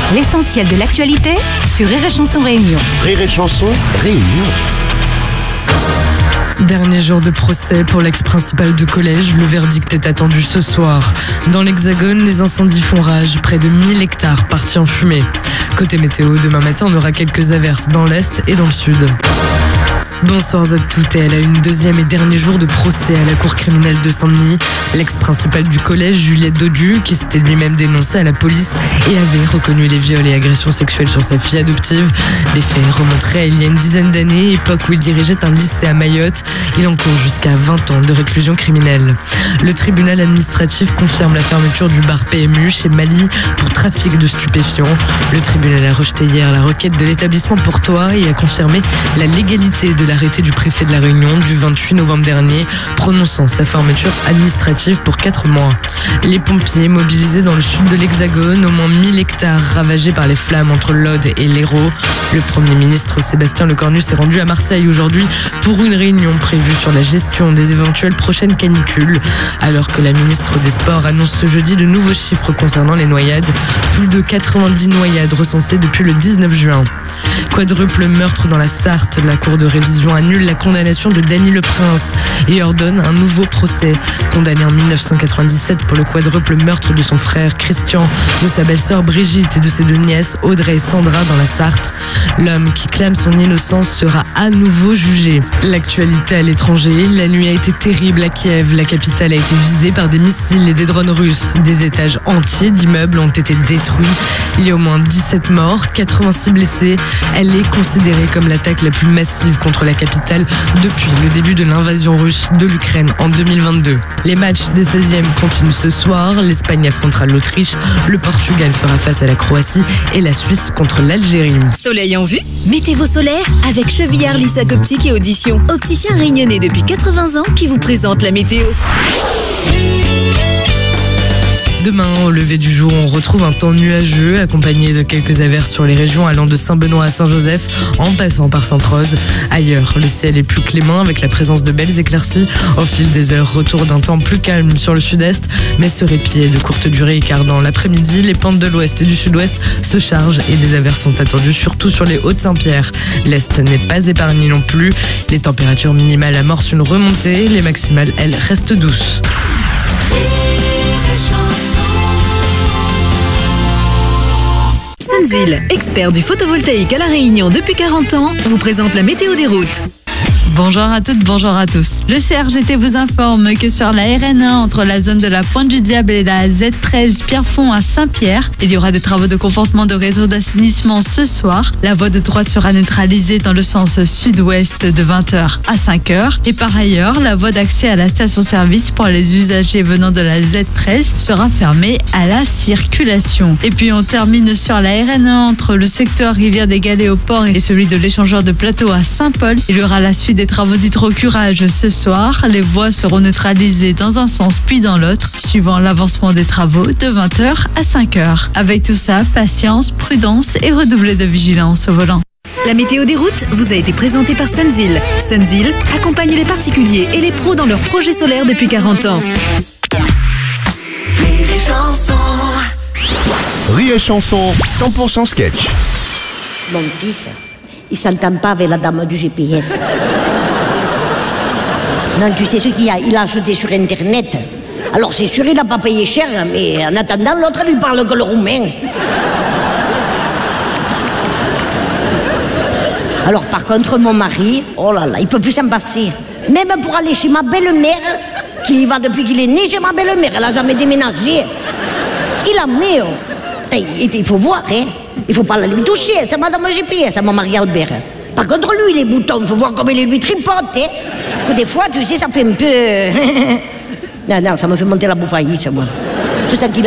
L'essentiel de l'actualité sur Rire et Chanson Réunion. Rire et Chanson Réunion. Dernier jour de procès pour l'ex-principal de collège, le verdict est attendu ce soir. Dans l'Hexagone, les incendies font rage, près de 1000 hectares partis en fumée. Côté météo, demain matin, on aura quelques averses dans l'est et dans le sud. Bonsoir à toutes et à la une, deuxième et dernier jour de procès à la cour criminelle de Saint-Denis. L'ex-principal du collège, Juliette Dodu, qui s'était lui-même dénoncé à la police et avait reconnu les viols et agressions sexuelles sur sa fille adoptive. Les faits remonteraient à il y a une dizaine d'années, époque où il dirigeait un lycée à Mayotte. Il encourt jusqu'à 20 ans de réclusion criminelle. Le tribunal administratif confirme la fermeture du bar PMU chez Mali pour trafic de stupéfiants. Le tribunal a rejeté hier la requête de l'établissement portois et a confirmé la légalité de l'arrêté du préfet de la Réunion du 28 novembre dernier, prononçant sa fermeture administrative pour 4 mois. Les pompiers mobilisés dans le sud de l'Hexagone, au moins 1000 hectares ravagés par les flammes entre l'Aude et l'Hérault. Le Premier ministre Sébastien Lecornu s'est rendu à Marseille aujourd'hui pour une réunion prévue sur la gestion des éventuelles prochaines canicules. Alors que la ministre des Sports annonce ce jeudi de nouveaux chiffres concernant les noyades. Plus de 90 noyades recensées depuis le 19 juin. Quadruple meurtre dans la Sarthe, la cour de révision annule la condamnation de Dany Le Prince et ordonne un nouveau procès. Condamné en 1997 pour le quadruple meurtre de son frère Christian, de sa belle-sœur Brigitte et de ses deux nièces Audrey et Sandra dans la Sarthe. L'homme qui clame son innocence sera à nouveau jugé. L'actualité à l'étranger, la nuit a été terrible à Kiev. La capitale a été visée par des missiles et des drones russes. Des étages entiers d'immeubles ont été détruits. Il y a au moins 17 morts, 86 blessés. Elle est considérée comme l'attaque la plus massive contre la capitale depuis le début de l'invasion russe de l'Ukraine en 2022. Les matchs des 16e continuent ce soir. L'Espagne affrontera l'Autriche, le Portugal fera face à la Croatie et la Suisse contre l'Algérie. Soleil en vue? Mettez vos solaires avec Chevillard Lissac Optique et Audition. Opticien réunionnais depuis 80 ans qui vous présente la météo. Demain, au lever du jour, on retrouve un temps nuageux accompagné de quelques averses sur les régions allant de Saint-Benoît à Saint-Joseph en passant par Sainte-Rose. Ailleurs, le ciel est plus clément avec la présence de belles éclaircies. Au fil des heures, retour d'un temps plus calme sur le sud-est, mais ce répit est de courte durée car dans l'après-midi, les pentes de l'ouest et du sud-ouest se chargent et des averses sont attendues surtout sur les Hauts-de-Saint-Pierre. L'est n'est pas épargné non plus. Les températures minimales amorcent une remontée, les maximales, elles, restent douces. Sunzil, expert du photovoltaïque à La Réunion depuis 40 ans, vous présente la météo des routes. Bonjour à toutes, bonjour à tous. Le CRGT vous informe que sur la RN1 entre la zone de la Pointe du Diable et la Z13 Pierrefonds à Saint-Pierre, il y aura des travaux de confortement de réseau d'assainissement ce soir. La voie de droite sera neutralisée dans le sens sud-ouest de 20h à 5h. Et par ailleurs, la voie d'accès à la station-service pour les usagers venant de la Z13 sera fermée à la circulation. Et puis on termine sur la RN1 entre le secteur Rivière des Galets au port et celui de l'échangeur de plateau à Saint-Paul. Il y aura la suite des travaux d'hydrocurage ce soir. Les voies seront neutralisées dans un sens puis dans l'autre, suivant l'avancement des travaux de 20h à 5h. Avec tout ça, patience, prudence et redoubler de vigilance au volant. La météo des routes vous a été présentée par Sunzil. Sunzil accompagne les particuliers et les pros dans leurs projets solaires depuis 40 ans. Rire et Chanson 100% sketch. Mon fils, il s'entend pas avec la dame du GPS. Non, tu sais ce qu'il y a? Il a acheté sur Internet. Alors c'est sûr, il n'a pas payé cher, mais en attendant, l'autre lui parle que le roumain. Alors par contre, mon mari, oh là là, il peut plus s'en passer. Même pour aller chez ma belle-mère, qui y va depuis qu'il est né chez ma belle-mère, elle a jamais déménagé. Il a mis, il faut voir, hein. Il faut pas la lui toucher, c'est madame GPS, c'est mon mari Albert. Par contre, lui, les boutons, il faut voir comme il lui tripote, hein. Que des fois, tu sais, ça fait un peu... non, ça me fait monter la bouffaillisse, moi. Je sens qu'il